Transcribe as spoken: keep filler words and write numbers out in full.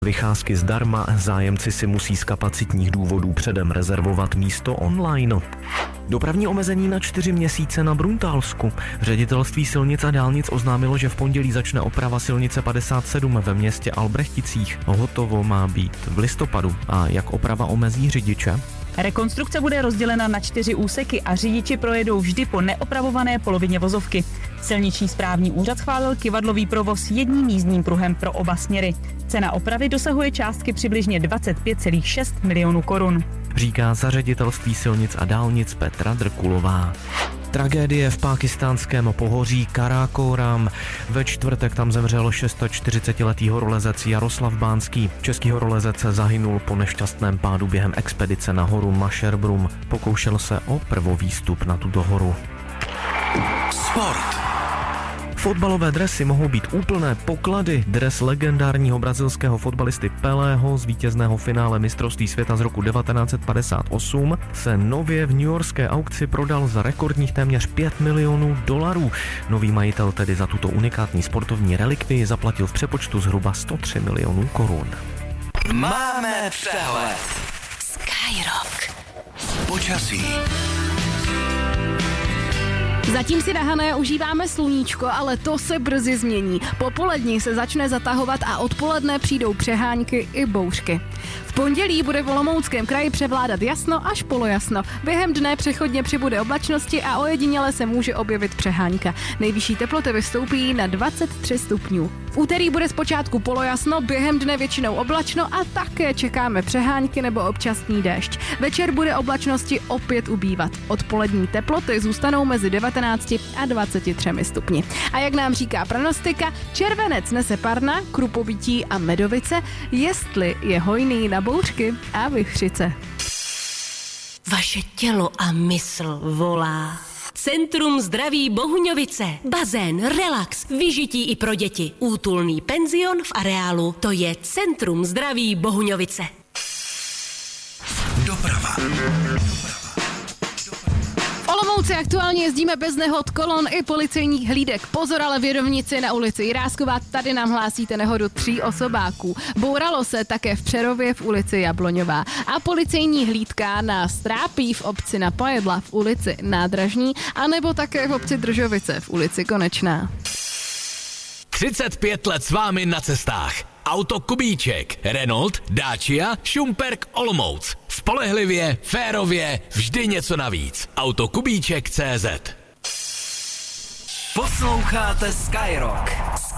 Vycházky zdarma, zájemci si musí z kapacitních důvodů předem rezervovat místo online. Dopravní omezení na čtyři měsíce na Bruntálsku. Ředitelství silnic a dálnic oznámilo, že v pondělí začne oprava silnice padesát sedm ve městě Albrechticích. Hotovo má být v listopadu. A jak oprava omezí řidiče? Rekonstrukce bude rozdělena na čtyři úseky a řidiči projedou vždy po neopravované polovině vozovky. Silniční správní úřad schválil kyvadlový provoz jedním jízdním pruhem pro oba směry. Cena opravy dosahuje částky přibližně dvacet pět celá šest milionů korun. Říká za Ředitelství silnic a dálnic Petra Drkulová. Tragédie v pákistánském pohoří Karákoram. Ve čtvrtek tam zemřel čtyřicetišestiletý horolezec Jaroslav Bánský. Český horolezec zahynul po nešťastném pádu během expedice na horu Masherbrum. Pokoušel se o prvovýstup na tuto horu. Sport. Fotbalové dresy mohou být úplné poklady. Dres legendárního brazilského fotbalisty Pelého z vítězného finále mistrovství světa z roku devatenáct set padesát osm se nově v newyorské aukci prodal za rekordních téměř pět milionů dolarů. Nový majitel tedy za tuto unikátní sportovní relikvii zaplatil v přepočtu zhruba sto tři milionů korun. Máme přehled. Skyrock. Počasí. Zatím si na Hané užíváme sluníčko, ale to se brzy změní. Popolední se začne zatahovat a odpoledne přijdou přehánky i bouřky. V pondělí bude v Olomouckém kraji převládat jasno až polojasno. Během dne přechodně přibude oblačnosti a ojediněle se může objevit přehánka. Nejvyšší teploty vystoupí na dvacet tři stupňů. V úterý bude zpočátku polojasno, během dne většinou oblačno a také čekáme přehánky nebo občasný déšť. Večer bude oblačnosti opět ubývat. Odpolední teploty zůstanou mezi devatenácti a dvaceti třemi stupni. A jak nám říká pronostika, červenec nese parna, krupovití a medovice, jestli je hojný na bouřky a vichřice. Vaše tělo a mysl volá. Centrum zdraví Bohuňovice. Bazén, relax, vyžití i pro děti. Útulný penzion v areálu. To je Centrum zdraví Bohuňovice. Doprava. V Olomouci aktuálně jezdíme bez nehod, kolon i policejních hlídek. Pozor ale věrovnici na ulici Jirásková, tady nám hlásíte nehodu tří osobáků. Bouralo se také v Přerově v ulici Jabloňová. A policejní hlídka nás trápí v obci Na Pajedla v ulici Nádražní, anebo také v obci Držovice v ulici Konečná. třicet pět let s vámi na cestách. Auto Kubíček, Renault, Dacia, Šumperk, Olomouc. Spolehlivě, férově, vždy něco navíc. Auto Kubíček tečka cé zet. Posloucháte Skyrock.